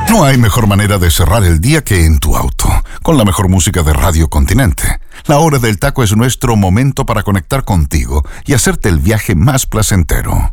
No hay mejor manera de cerrar el día que en tu auto, con la mejor música de Radio Continente. La Hora del Taco es nuestro momento para conectar contigo y hacerte el viaje más placentero.